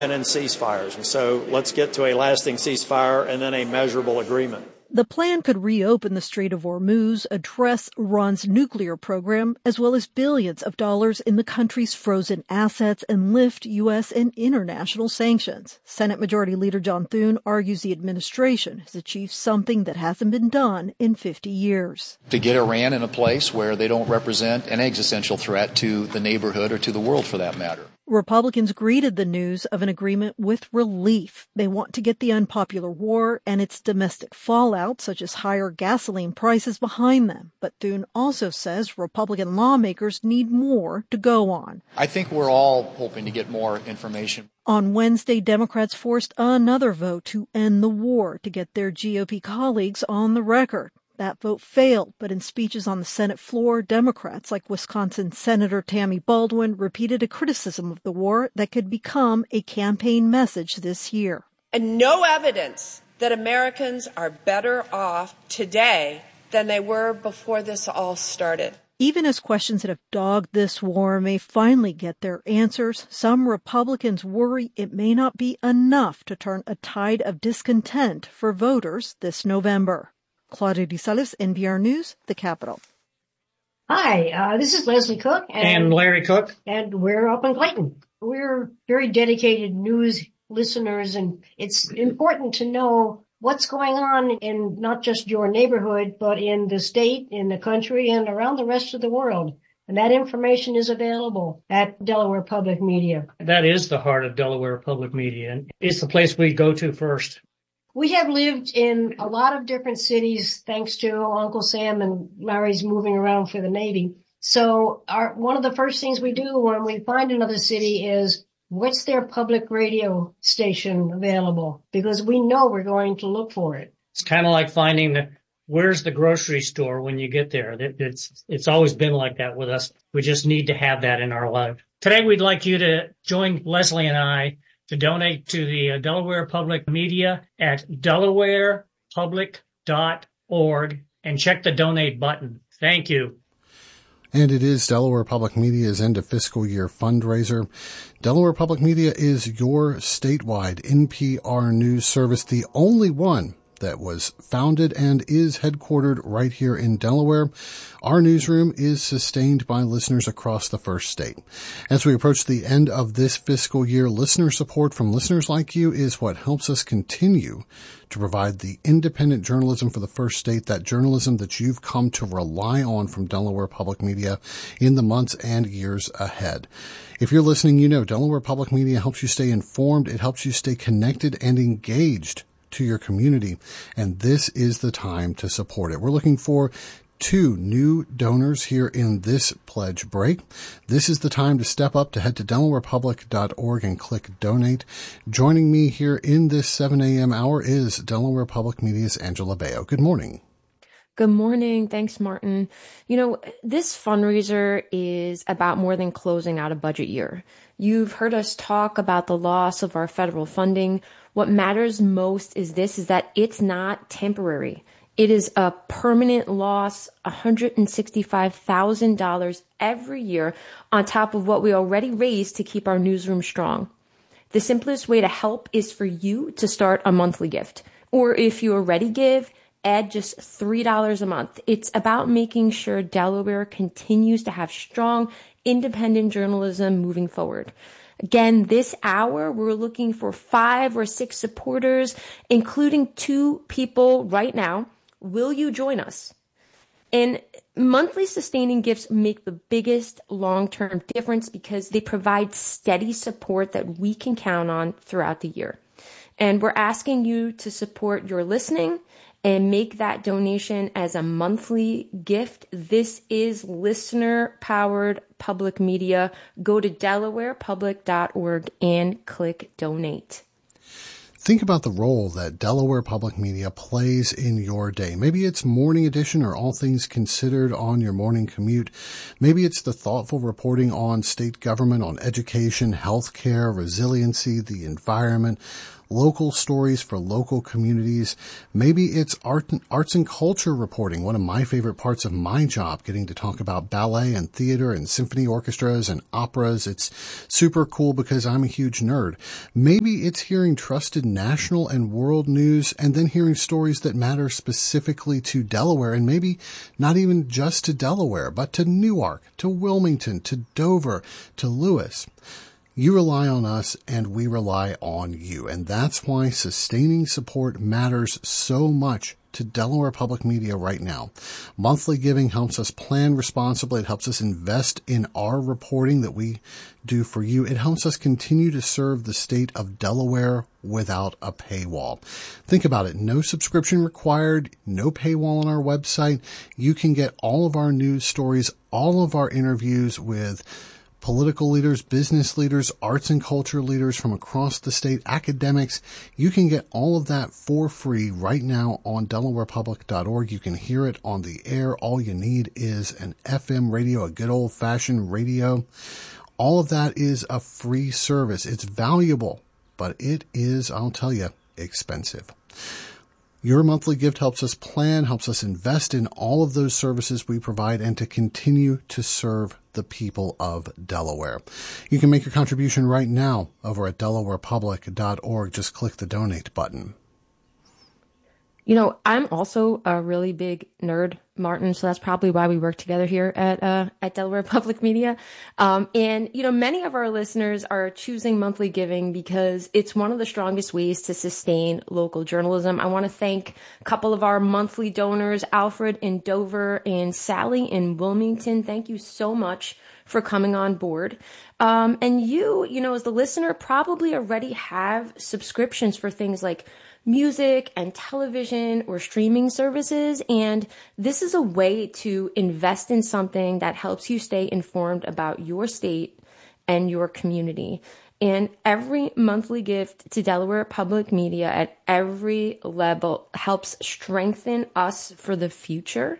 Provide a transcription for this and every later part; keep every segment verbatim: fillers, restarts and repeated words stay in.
and in ceasefires. And so let's get to a lasting ceasefire and then a measurable agreement. The plan could reopen the Strait of Hormuz, address Iran's nuclear program, as well as billions of dollars in the country's frozen assets and lift U S and international sanctions. Senate Majority Leader John Thune argues the administration has achieved something that hasn't been done in fifty years. To get Iran in a place where they don't represent an existential threat to the neighborhood or to the world for that matter. Republicans greeted the news of an agreement with relief. They want to get the unpopular war and its domestic fallout, such as higher gasoline prices, behind them. But Thune also says Republican lawmakers need more to go on. I think we're all hoping to get more information. On Wednesday, Democrats forced another vote to end the war to get their G O P colleagues on the record. That vote failed, but in speeches on the Senate floor, Democrats like Wisconsin Senator Tammy Baldwin repeated a criticism of the war that could become a campaign message this year. And no evidence that Americans are better off today than they were before this all started. Even as questions that have dogged this war may finally get their answers, some Republicans worry it may not be enough to turn a tide of discontent for voters this November. Claudia DeSalis, N P R News, the Capitol. Hi, uh, this is Leslie Cook. And, and Larry Cook. And we're up in Clayton. We're very dedicated news listeners, and it's important to know what's going on in not just your neighborhood, but in the state, in the country, and around the rest of the world. And that information is available at Delaware Public Media. That is the heart of Delaware Public Media, and it's the place we go to first. We have lived in a lot of different cities thanks to Uncle Sam and Larry's moving around for the Navy. So our, one of the first things we do when we find another city is, what's their public radio station available? Because we know we're going to look for it. It's kind of like finding the, where's the grocery store when you get there. It's, it's always been like that with us. We just need to have that in our life. Today, we'd like you to join Leslie and I to donate to the Delaware Public Media at delaware public dot org and check the donate button. Thank you. And it is Delaware Public Media's end of fiscal year fundraiser. Delaware Public Media is your statewide N P R news service, the only one that was founded and is headquartered right here in Delaware. Our newsroom is sustained by listeners across the first state. As we approach the end of this fiscal year, listener support from listeners like you is what helps us continue to provide the independent journalism for the first state, that journalism that you've come to rely on from Delaware Public Media in the months and years ahead. If you're listening, you know Delaware Public Media helps you stay informed. It helps you stay connected and engaged to your community, and this is the time to support it. We're looking for two new donors here in this pledge break. This is the time to step up, to head to delaware public dot org and click donate. Joining me here in this seven a.m. hour is Delaware Public Media's Angela Baio. Good morning. Good morning. Thanks, Martin. You know, this fundraiser is about more than closing out a budget year. You've heard us talk about the loss of our federal funding. What matters most is this, is that it's not temporary. It is a permanent loss, one hundred sixty-five thousand dollars every year on top of what we already raised to keep our newsroom strong. The simplest way to help is for you to start a monthly gift. Or if you already give, add just three dollars a month. It's about making sure Delaware continues to have strong, independent journalism moving forward. Again, this hour, we're looking for five or six supporters, including two people right now. Will you join us? And monthly sustaining gifts make the biggest long-term difference because they provide steady support that we can count on throughout the year. And we're asking you to support your listening and make that donation as a monthly gift. This is listener-powered public media. Go to delaware public dot org and click donate. Think about the role that Delaware Public Media plays in your day. Maybe it's Morning Edition or All Things Considered on your morning commute. Maybe it's the thoughtful reporting on state government, on education, healthcare, resiliency, the environment. local stories for local communities. Maybe it's art, arts and culture reporting, one of my favorite parts of my job, getting to talk about ballet and theater and symphony orchestras and operas. It's super cool because I'm a huge nerd. Maybe it's hearing trusted national and world news and then hearing stories that matter specifically to Delaware, and maybe not even just to Delaware, but to Newark, to Wilmington, to Dover, to Lewis. You rely on us and we rely on you. And that's why sustaining support matters so much to Delaware Public Media right now. Monthly giving helps us plan responsibly. It helps us invest in our reporting that we do for you. It helps us continue to serve the state of Delaware without a paywall. Think about it. No subscription required, no paywall on our website. You can get all of our news stories, all of our interviews with political leaders, business leaders, arts and culture leaders from across the state, academics. You can get all of that for free right now on Delaware Public dot org. You can hear it on the air. All you need is an F M radio, a good old-fashioned radio. All of that is a free service. It's valuable, but it is, I'll tell you, expensive. Your monthly gift helps us plan, helps us invest in all of those services we provide and to continue to serve the people of Delaware. You can make your contribution right now over at Delaware Public dot org. Just click the donate button. You know, I'm also a really big nerd, Martin, so that's probably why we work together here at uh, at Delaware Public Media. Um, and, you know, many of our listeners are choosing monthly giving because it's one of the strongest ways to sustain local journalism. I want to thank a couple of our monthly donors, Alfred in Dover and Sally in Wilmington. Thank you so much for coming on board. Um, and you, you know, as the listener, probably already have subscriptions for things like music and television or streaming services. And this is a way to invest in something that helps you stay informed about your state and your community. And every monthly gift to Delaware Public Media at every level helps strengthen us for the future.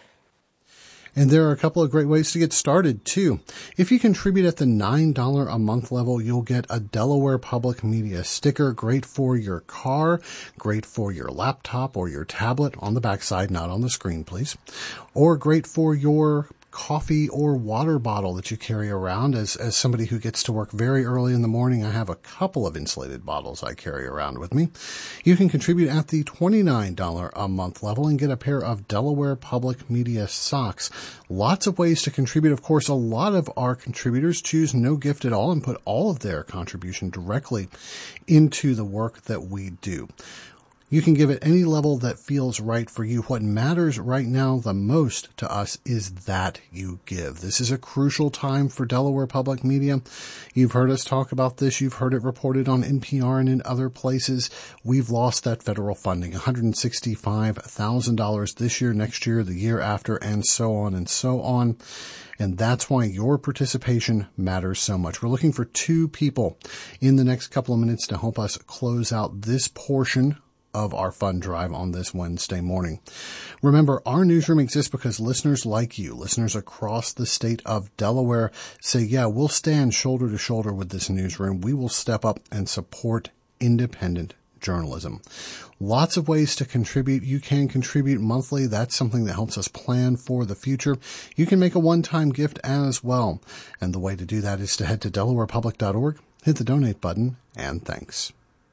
And there are a couple of great ways to get started, too. If you contribute at the nine dollars a month level, you'll get a Delaware Public Media sticker, great for your car, great for your laptop or your tablet on the backside, not on the screen, please, or great for your coffee or water bottle that you carry around. As as somebody who gets to work very early in the morning, I have a couple of insulated bottles I carry around with me. You can contribute at the twenty-nine dollars a month level and get a pair of Delaware Public Media socks. Lots of ways to contribute. Of course, a lot of our contributors choose no gift at all and put all of their contribution directly into the work that we do. You can give at any level that feels right for you. What matters right now the most to us is that you give. This is a crucial time for Delaware Public Media. You've heard us talk about this. You've heard it reported on N P R and in other places. We've lost that federal funding, one hundred sixty-five thousand dollars this year, next year, the year after, and so on and so on. And that's why your participation matters so much. We're looking for two people in the next couple of minutes to help us close out this portion of our fund drive on this Wednesday morning. Remember, our newsroom exists because listeners like you, listeners across the state of Delaware, say, yeah, we'll stand shoulder to shoulder with this newsroom. We will step up and support independent journalism. Lots of ways to contribute. You can contribute monthly. That's something that helps us plan for the future. You can make a one-time gift as well. And the way to do that is to head to Delaware Public dot org, hit the donate button, and thanks.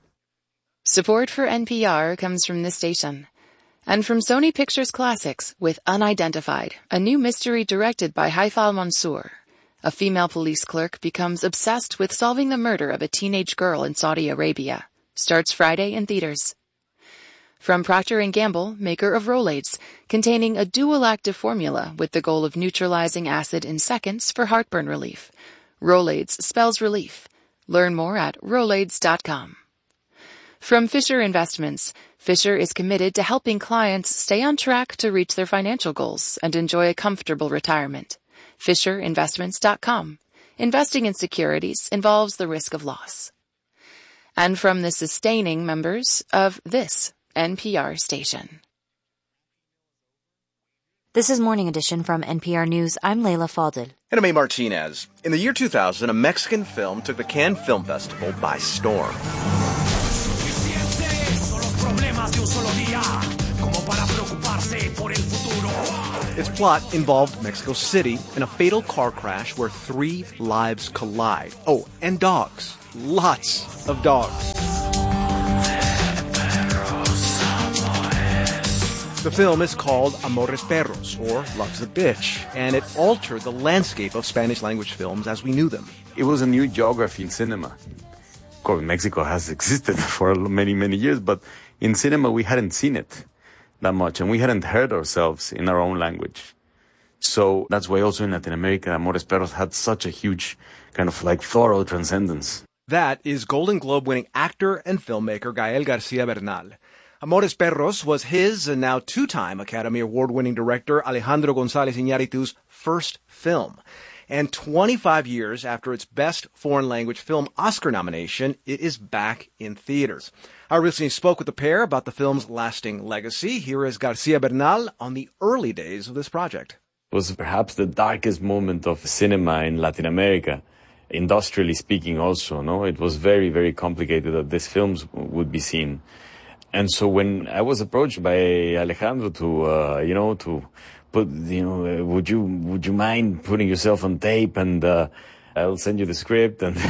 Support for N P R comes from this station and from Sony Pictures Classics with Unidentified, a new mystery directed by Haifal Mansour. A female police clerk becomes obsessed with solving the murder of a teenage girl in Saudi Arabia. Starts Friday in theaters. From Procter and Gamble, maker of Rolaids, containing a dual-active formula with the goal of neutralizing acid in seconds for heartburn relief. Rolaids spells relief. Learn more at rolaids dot com. From Fisher Investments, Fisher is committed to helping clients stay on track to reach their financial goals and enjoy a comfortable retirement. Fisher Investments dot com. Investing in securities involves the risk of loss. And from the sustaining members of this N P R station. This is Morning Edition from N P R News. I'm Leila Fadel. And I'm A. Martinez. In the year two thousand, a Mexican film took the Cannes Film Festival by storm. Its plot involved Mexico City in a fatal car crash where three lives collide. Oh, and dogs. Lots of dogs. The film is called Amores Perros, or Love's a Bitch, and it altered the landscape of Spanish-language films as we knew them. It was a new geography in cinema. Of course, Mexico has existed for many, many years, but in cinema we hadn't seen it that much, and we hadn't heard ourselves in our own language. So that's why also in Latin America, Amores Perros had such a huge kind of like thorough transcendence. That is Golden Globe-winning actor and filmmaker Gael García Bernal. Amores Perros was his and now two-time Academy Award-winning director Alejandro González Iñárritu's first film. And twenty-five years after its Best Foreign Language Film Oscar nomination, it is back in theaters. I recently spoke with the pair about the film's lasting legacy. Here is García Bernal on the early days of this project. It was perhaps the darkest moment of cinema in Latin America, industrially speaking also, no? It was very, very complicated that these films would be seen. And so when I was approached by Alejandro to, uh, you know, to put, you know, uh, would you, would you mind putting yourself on tape and, uh, I'll send you the script, and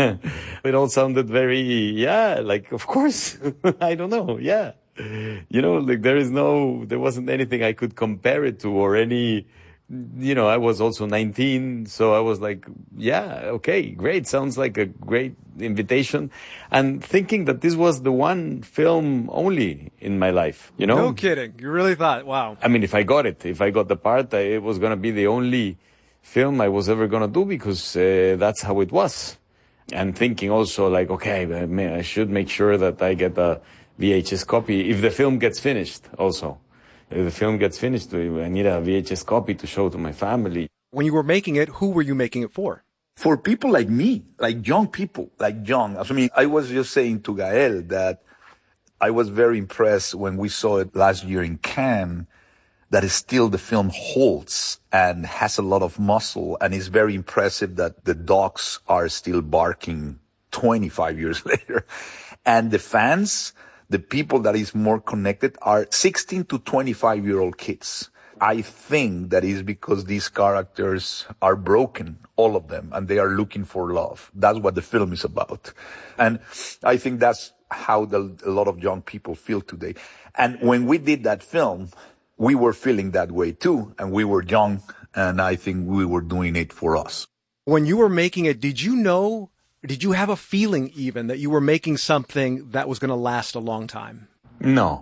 it all sounded very, yeah, like, of course, I don't know, yeah. You know, like there is no, there wasn't anything I could compare it to or any, you know, I was also nineteen, so I was like, yeah, okay, great, sounds like a great invitation. And thinking that this was the one film only in my life, you know? No kidding. You really thought, wow. I mean, if I got it, if I got the part, I, it was going to be the only film I was ever going to do because uh, that's how it was. And thinking also like, okay, I should make sure that I get a V H S copy if the film gets finished also. If the film gets finished, I need a V H S copy to show to my family. When you were making it, who were you making it for? For people like me, like young people, like young. I mean, I was just saying to Gael that I was very impressed when we saw it last year in Cannes, that is still the film holds and has a lot of muscle, and it's very impressive that the dogs are still barking twenty-five years later. And the fans, the people that is more connected are sixteen to twenty-five year old kids. I think that is because these characters are broken, all of them, and they are looking for love. That's what the film is about. And I think that's how the, a lot of young people feel today. And when we did that film, we were feeling that way too, and we were young, and I think we were doing it for us. When you were making it, did you know, did you have a feeling even that you were making something that was going to last a long time? No.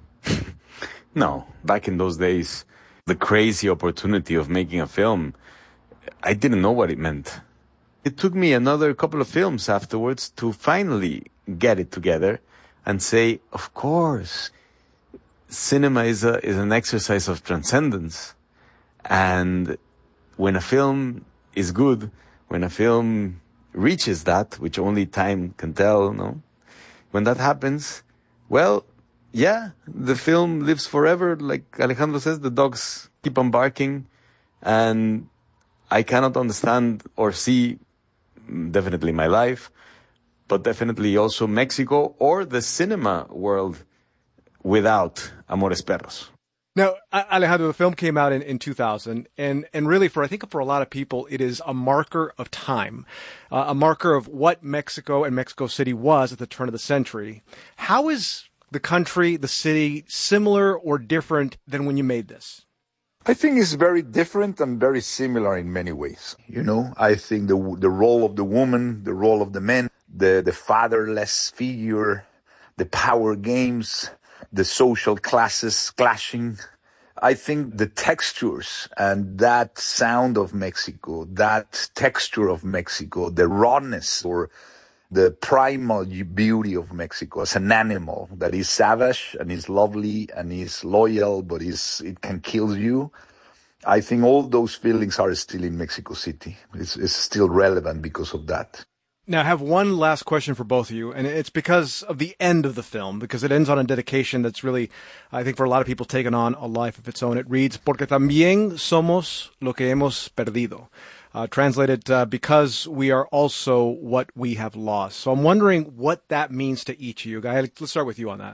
No. Back in those days, the crazy opportunity of making a film, I didn't know what it meant. It took me another couple of films afterwards to finally get it together and say, of course, cinema is a, is an exercise of transcendence. And when a film is good, when a film reaches that, which only time can tell, no? When that happens, well, yeah, the film lives forever. Like Alejandro says, the dogs keep on barking, and I cannot understand or see definitely my life, but definitely also Mexico or the cinema world without Amores Perros. Now, Alejandro, the film came out in, in two thousand, and, and really for, I think for a lot of people, it is a marker of time, uh, a marker of what Mexico and Mexico City was at the turn of the century. How is the country, the city, similar or different than when you made this? I think it's very different and very similar in many ways. You know, I think the the role of the woman, the role of the men, the, the fatherless figure, the power games, the social classes clashing. I think the textures and that sound of Mexico, that texture of Mexico, the rawness or the primal beauty of Mexico as an animal that is savage and is lovely and is loyal, but is it can kill you. I think all those feelings are still in Mexico City. It's, it's still relevant because of that. Now, I have one last question for both of you, and it's because of the end of the film, because it ends on a dedication that's really, I think for a lot of people, taken on a life of its own. It reads, Porque también somos lo que hemos perdido. Uh, translated, uh, because we are also what we have lost. So I'm wondering what that means to each of you. Guys, let's start with you on that.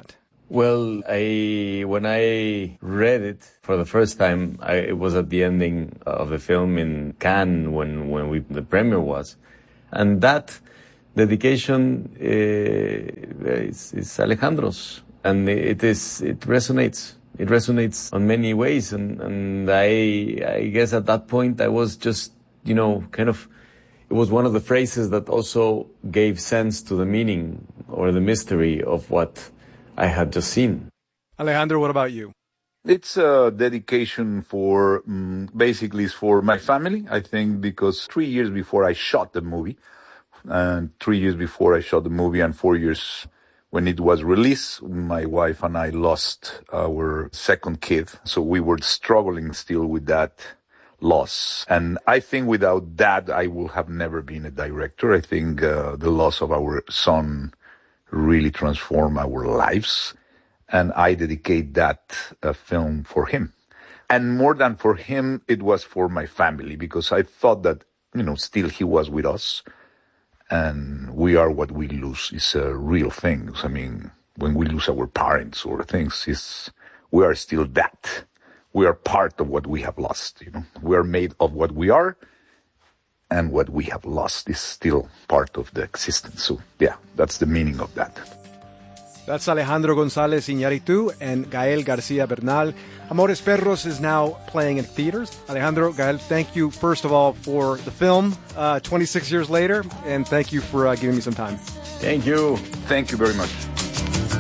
Well, I when I read it for the first time, I, it was at the ending of the film in Cannes when when we, the premiere was, and that dedication uh, is, is Alejandro's, and it is it resonates. It resonates on many ways, and and I I guess at that point I was just you know kind of. It was one of the phrases that also gave sense to the meaning or the mystery of what I had just seen. Alejandro, what about you? It's a dedication for, um, basically it's for my family, I think, because three years before I shot the movie, and three years before I shot the movie and four years when it was released, my wife and I lost our second kid. So we were struggling still with that loss. And I think without that, I would have never been a director. I think uh, the loss of our son really transformed our lives. And I dedicate that uh, film for him. And more than for him, it was for my family, because I thought that, you know, still he was with us. And we are what we lose is a real thing. I mean, when we lose our parents or things, it's, we are still that. We are part of what we have lost, you know. We are made of what we are, and what we have lost is still part of the existence. So, yeah, that's the meaning of that. That's Alejandro González Iñárritu and Gael García Bernal. Amores Perros is now playing in theaters. Alejandro, Gael, thank you, first of all, for the film uh, twenty-six years later, and thank you for uh, giving me some time. Thank you. Thank you very much.